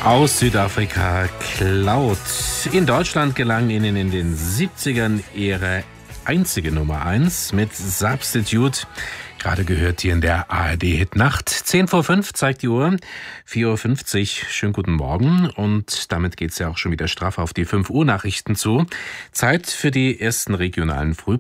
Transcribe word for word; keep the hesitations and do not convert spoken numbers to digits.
Aus Südafrika, Cloud. In Deutschland gelang ihnen in den siebzigern ihre einzige Nummer eins mit Substitute. Gerade gehört hier in der A R D-Hit Nacht. zehn vor fünf zeigt die Uhr, vier Uhr fünfzig. Schönen guten Morgen. Und damit geht's ja auch schon wieder straff auf die fünf Uhr Nachrichten zu. Zeit für die ersten regionalen Früh